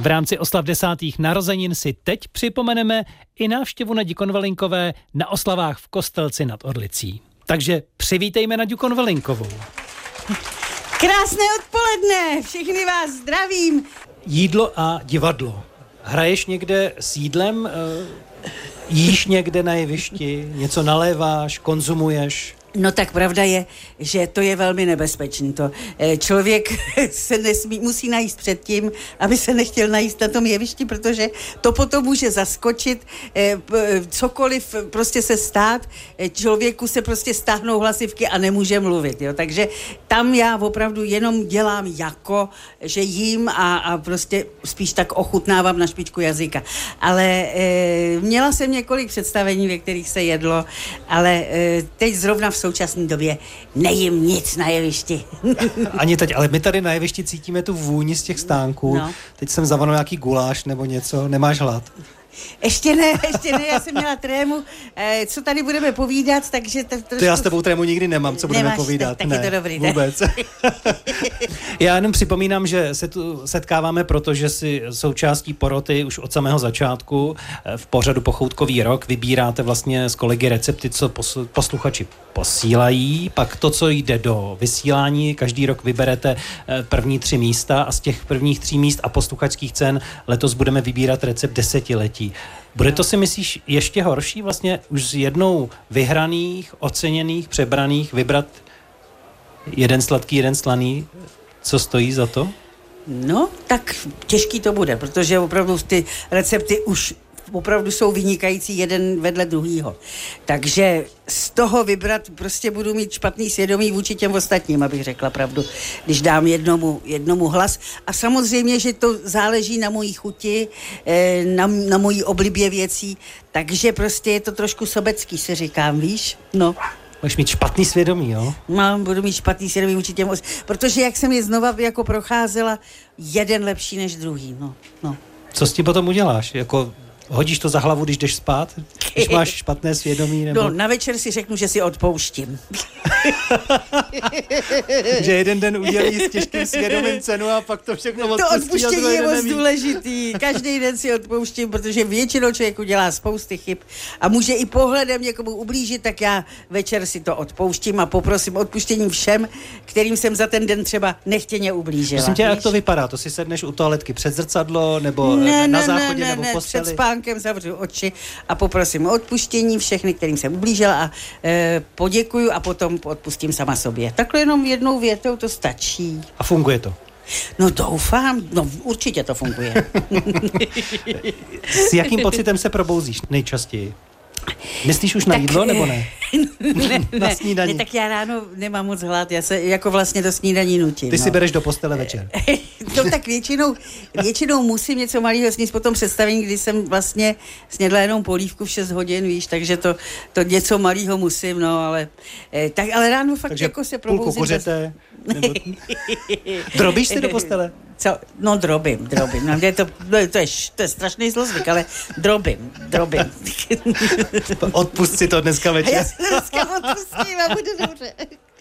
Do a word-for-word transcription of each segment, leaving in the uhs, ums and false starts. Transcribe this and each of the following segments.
rámci oslav desátých narozenin si teď připomeneme i návštěvu Nadi Konvalinkové na oslavách v Kostelci nad Orlicí. Takže přivítejme Naďu Konvalinkovou. Krásné odpoledne, všechny vás zdravím. Jídlo a divadlo. Hraješ někde s jídlem? Jíš někde na jevišti? Něco naléváš? Konzumuješ? No tak pravda je, že to je velmi nebezpečný. To člověk se nesmí, musí najíst předtím, aby se nechtěl najíst na tom jevišti, protože to potom může zaskočit, cokoliv prostě se stát, člověku se prostě stáhnou hlasivky a nemůže mluvit. Jo? Takže tam já opravdu jenom dělám jako, že jím a, a prostě spíš tak ochutnávám na špičku jazyka. Ale e, měla jsem několik představení, ve kterých se jedlo, ale e, teď zrovna v současné době nejím nic na jevišti. Ani teď, ale my tady na jevišti cítíme tu vůni z těch stánků. No. Teď jsem zavanul nějaký guláš nebo něco. Nemáš hlad? Ještě ne, ještě ne, já jsem měla trému, eh, co tady budeme povídat, takže... To, trošku... to já s tebou trému nikdy nemám, co budeme Nemáš, povídat. Tak, tak ne, je to dobrý. Vůbec. Já jenom připomínám, že se tu setkáváme, protože si součástí poroty už od samého začátku v pořadu Pochoutkový rok vybíráte vlastně s kolegy recepty, co posluchači posílají, pak to, co jde do vysílání, každý rok vyberete první tři místa a z těch prvních tří míst a posluchačských cen letos budeme vybírat recept desetiletí. Bude to, si myslíš, ještě horší vlastně už z jednou vyhraných, oceněných, přebraných vybrat jeden sladký, jeden slaný, co stojí za to? No, tak těžký to bude, protože opravdu ty recepty už opravdu jsou vynikající jeden vedle druhýho. Takže z toho vybrat prostě budu mít špatný svědomí vůči těm ostatním, abych řekla pravdu, když dám jednomu, jednomu hlas. A samozřejmě, že to záleží na mojí chuti, na, na mojí oblibě věcí, takže prostě je to trošku sobecký, si říkám, víš? No. Budeš mít špatný svědomí, jo? No, budu mít špatný svědomí vůči těm, protože jak jsem je znova jako procházela, jeden lepší než druhý, no. no. Co s tím potom uděláš? Jako hodíš to za hlavu, když jdeš spát? Když máš špatné svědomí? Nebo... No, na večer si řeknu, že si odpouštím. Že jeden den udělí s těžkým svědomím cenu a pak to všechno odpustí. To odpuštění je moc důležitý. Každý den si odpouštím, protože většinou člověk udělá spousty chyb a může i pohledem někomu ublížit, tak já večer si to odpouštím a poprosím odpuštění všem, kterým jsem za ten den třeba nechtěně ublížila. Prosím tě, jak to vypadá? To si sedneš u toaletky před zrcadlo nebo ne, na ne, záchodě ne, nebo ne, posteli? Před spánkem zavřu oči a poprosím o odpuštění všechny, kterým jsem ublížila a e, poděkuju a potom odpustím sama sobě. Takhle jenom jednou větou to stačí. A funguje to? No doufám, no určitě to funguje. S jakým pocitem se probouzíš nejčastěji? Myslíš už na tak, jídlo, nebo ne? ne, na snídaní. Ne, tak já ráno nemám moc hlad, já se jako vlastně do snídaní nutím. Ty no. si bereš do postele večer. No tak většinou, většinou musím něco malého sníst po tom představení, kdy jsem vlastně snědla jenom polívku v šest hodin, víš, takže to, to něco malého musím, no, ale, tak, ale ráno fakt takže jako se probouzím. Půlku kuřete, nebo... Drobíš si do postele? Co? No drobím, drobím. No, je to, no, to, je, to je strašný zlozvyk, ale drobím, drobím. Odpust si to dneska večer. Já si to dneska odpustím a bude dobře.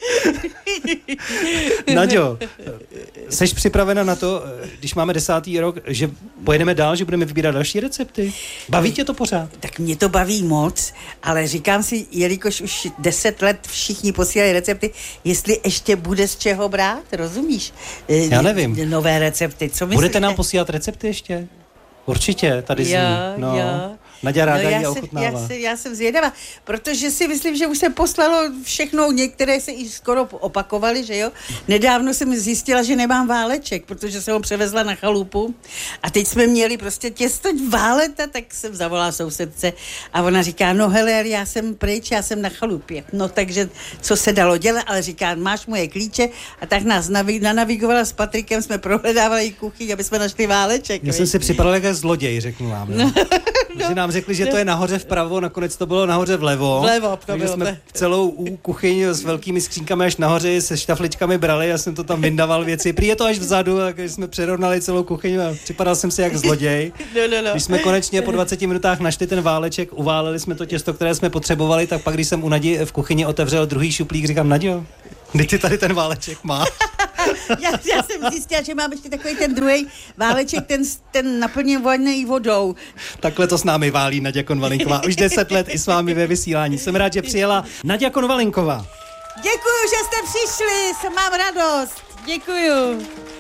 Naďo, seš připravena na to, když máme desátý rok, že pojedeme dál, že budeme vybírat další recepty? Baví tě to pořád? Tak mě to baví moc, ale říkám si, jelikož už deset let všichni posílají recepty, jestli ještě bude z čeho brát, rozumíš? Já nevím. Nové recepty, co myslíte? Budete nám posílat recepty ještě? Určitě, tady zní. Jo, no. jo. Naďa ráda no, já, ji se, ochutnává. já, se, já jsem zvědavá, protože si myslím, že už se poslalo všechno, některé se i skoro opakovaly, že jo. Nedávno jsem zjistila, že nemám váleček, protože jsem ho převezla na chalupu a teď jsme měli prostě těsto váleta, tak jsem zavolala sousedce a ona říká, no hele, já jsem pryč, já jsem na chalupě. No takže co se dalo dělat, ale říká, máš moje klíče a tak nás navi- nanavigovala s Patrikem, jsme prohledávali kuchyň, aby jsme našli váleček. Já jsem si připadal jako zloděj, řeknu vám. No. No. Že nám řekli, že to je nahoře vpravo, nakonec to bylo nahoře vlevo. Vlevo, takže bylo, jsme ne. celou kuchyň s velkými skřínkami až nahoře se štafličkami brali, já jsem to tam vyndaval věci. Prý je to až vzadu, takže jsme přerovnali celou kuchyň a připadal jsem si jak zloděj. No, no, no. Když jsme konečně po dvaceti minutách našli ten váleček, uváleli jsme to těsto, které jsme potřebovali, tak pak, když jsem u Nadi v kuchyni otevřel druhý šuplík, říkám, Naďo, teď ty tady ten váleček má. já, já jsem zjistila, že mám ještě takový ten druhý váleček, ten, ten naplněný vodou. Takhle to s námi válí Naďa Konvalinková. Už deset let i s vámi ve vysílání. Jsem rád, že přijela Naďa Konvalinková. Děkuju, že jste přišli, mám radost. Děkuju.